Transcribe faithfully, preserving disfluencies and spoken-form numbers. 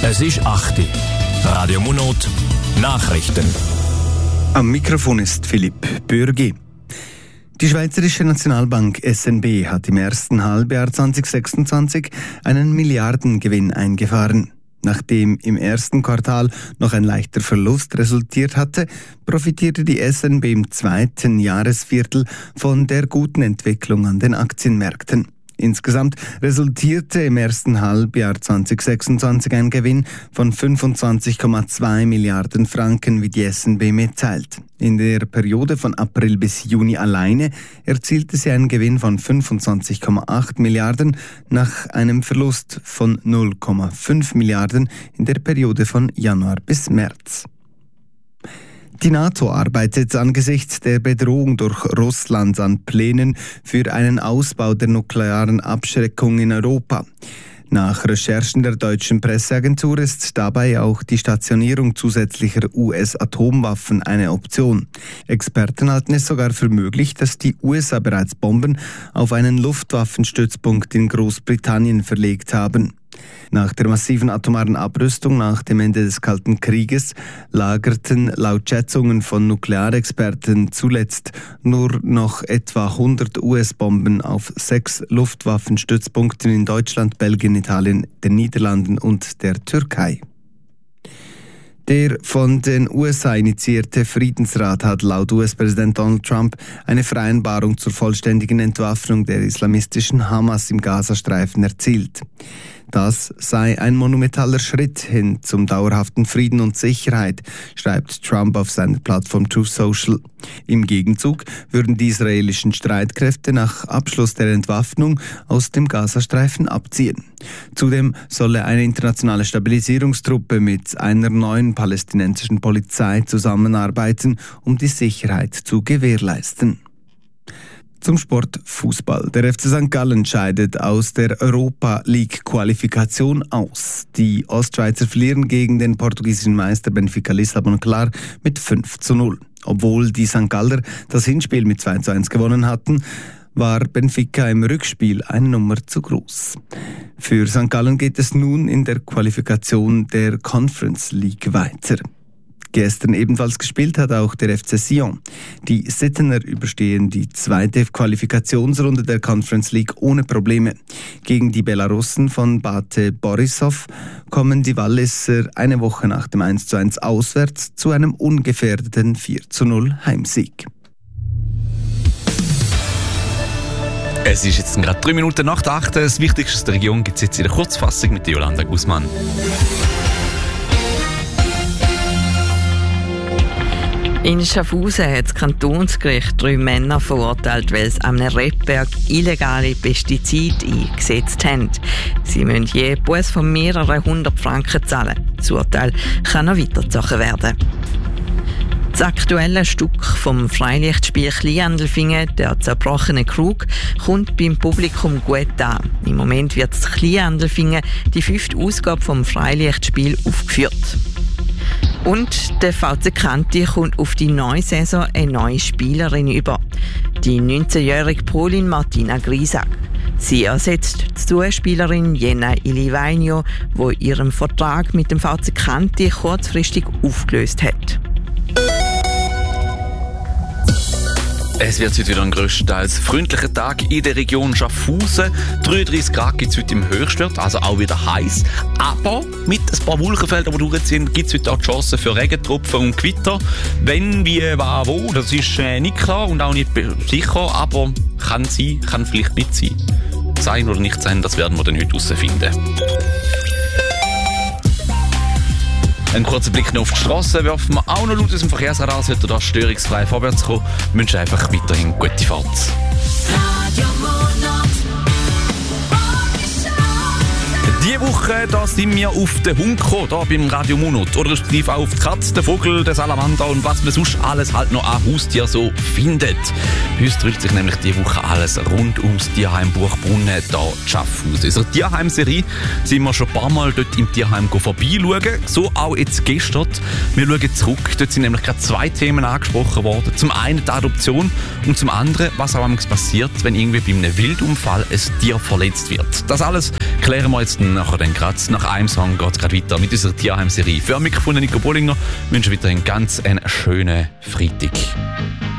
Es ist acht Uhr. Radio Munot, Nachrichten. Am Mikrofon ist Philipp Bürgi. Die Schweizerische Nationalbank S N B hat im ersten Halbjahr zwanzig sechsundzwanzig einen Milliardengewinn eingefahren. Nachdem im ersten Quartal noch ein leichter Verlust resultiert hatte, profitierte die S N B im zweiten Jahresviertel von der guten Entwicklung an den Aktienmärkten. Insgesamt resultierte im ersten Halbjahr zwanzig sechsundzwanzig ein Gewinn von fünfundzwanzig Komma zwei Milliarden Franken, wie die S N B mitteilt. In der Periode von April bis Juni alleine erzielte sie einen Gewinn von fünfundzwanzig Komma acht Milliarden nach einem Verlust von null Komma fünf Milliarden in der Periode von Januar bis März. Die NATO arbeitet angesichts der Bedrohung durch Russland an Plänen für einen Ausbau der nuklearen Abschreckung in Europa. Nach Recherchen der deutschen Presseagentur ist dabei auch die Stationierung zusätzlicher U S-Atomwaffen eine Option. Experten halten es sogar für möglich, dass die U S A bereits Bomben auf einen Luftwaffenstützpunkt in Großbritannien verlegt haben. Nach der massiven atomaren Abrüstung nach dem Ende des Kalten Krieges lagerten laut Schätzungen von Nuklearexperten zuletzt nur noch etwa hundert U S-Bomben auf sechs Luftwaffenstützpunkten in Deutschland, Belgien, Italien, den Niederlanden und der Türkei. Der von den U S A initiierte Friedensrat hat laut U S-Präsident Donald Trump eine Vereinbarung zur vollständigen Entwaffnung der islamistischen Hamas im Gazastreifen erzielt. Das sei ein monumentaler Schritt hin zum dauerhaften Frieden und Sicherheit, schreibt Trump auf seiner Plattform Truth Social. Im Gegenzug würden die israelischen Streitkräfte nach Abschluss der Entwaffnung aus dem Gazastreifen abziehen. Zudem solle eine internationale Stabilisierungstruppe mit einer neuen palästinensischen Polizei zusammenarbeiten, um die Sicherheit zu gewährleisten. Zum Sport Fußball. Der F C Sankt Gallen scheidet aus der Europa League Qualifikation aus. Die Ostschweizer verlieren gegen den portugiesischen Meister Benfica Lissabon klar mit fünf zu null. Obwohl die Sankt Galler das Hinspiel mit zwei zu eins gewonnen hatten, war Benfica im Rückspiel eine Nummer zu groß. Für Sankt Gallen geht es nun in der Qualifikation der Conference League weiter. Gestern ebenfalls gespielt hat auch der F C Sion. Die Sittener überstehen die zweite Qualifikationsrunde der Conference League ohne Probleme. Gegen die Belarussen von Bate Borisov kommen die Walliser eine Woche nach dem eins zu eins auswärts zu einem ungefährdeten vier zu null Heimsieg. Es ist jetzt gerade drei Minuten nach der acht. Das Wichtigste der Region gibt es jetzt in der Kurzfassung mit Jolanda Guzman. In Schaffhausen hat das Kantonsgericht drei Männer verurteilt, weil sie am Rebberg illegale Pestizide eingesetzt haben. Sie müssen je Buß von mehreren hundert Franken zahlen. Das Urteil kann noch weitergezogen werden. Das aktuelle Stück vom Freilichtspiel Kleinandelfingen, der zerbrochene Krug, kommt beim Publikum gut an. Im Moment wird das Kleinandelfingen, die fünfte Ausgabe vom Freilichtspiel, aufgeführt. Und der V C Kanti kommt auf die neue Saison eine neue Spielerin über. Die neunzehnjährige Polin Martina Grisak. Sie ersetzt die Zuspielerin Jenna Ilivaino, die ihren Vertrag mit dem V C Kanti kurzfristig aufgelöst hat. Es wird heute wieder ein grösstenteils freundlicher Tag in der Region Schaffhausen. dreiunddreissig Grad gibt es heute im Höchstwert, also auch wieder heiß. Aber mit ein paar Wolkenfeldern, die durchziehen, gibt es heute auch die Chance für Regentropfen und Gewitter. Wenn, wie, wann, wo, das ist äh, nicht klar und auch nicht sicher, aber kann sein, kann vielleicht nicht sein. Sein oder nicht sein, das werden wir dann heute herausfinden. Ein kurzer Blick noch auf die Straße werfen wir auch noch laut aus dem Verkehrsradar, sollte da störungsfrei vorwärts kommen. Wir wünschen einfach weiterhin gute Fahrt. Diese Woche da sind wir auf den Hund gekommen, hier beim Radio Munot. Oder respektive auch auf die Katze, den Vogel, den Salamander und was man sonst alles halt noch an Haustier so findet. Bei uns dreht sich nämlich diese Woche alles rund ums Tierheim Buchbrunnen hier in Schaffhausen. In unserer Tierheim-Serie sind wir schon ein paar Mal dort im Tierheim vorbeischauen. So auch jetzt gestern. Wir schauen zurück. Dort sind nämlich gerade zwei Themen angesprochen worden. Zum einen die Adoption und zum anderen, was auch passiert, wenn irgendwie bei einem Wildunfall ein Tier verletzt wird. Das alles klären wir jetzt nachher dann gerade nach einem Song geht es gerade weiter mit unserer Tierheim-Serie. Für mich von Nico Bollinger wünsche ich weiterhin ganz einen schönen Freitag.